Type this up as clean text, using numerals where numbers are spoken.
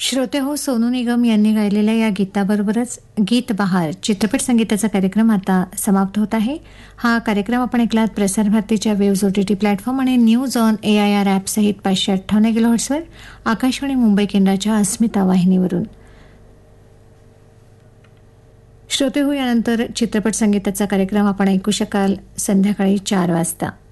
श्रोते हो, सोनू निगम यांनी गायलेल्या या गीताबरोबरच गीत बहार चित्रपट संगीताचा कार्यक्रम आता समाप्त होत आहे. हा कार्यक्रम आपण ऐकलात प्रसार भारतीच्या वेव्ज OTT प्लॅटफॉर्म आणि न्यूज ऑन AIR ॲप सहित 558 किलोहर्ट्झवर आकाशवाणी मुंबई केंद्राच्या अस्मिता वाहिनीवरून. श्रोते हो, यानंतर चित्रपट संगीताचा कार्यक्रम आपण ऐकू शकाल संध्याकाळी 4 वाजता.